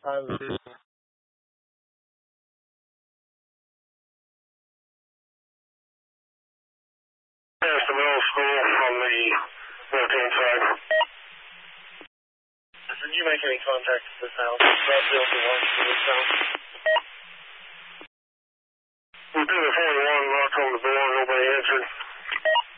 Past the middle school from the left-hand side. Did you make any contact with this house? Bradfield belongs to this house.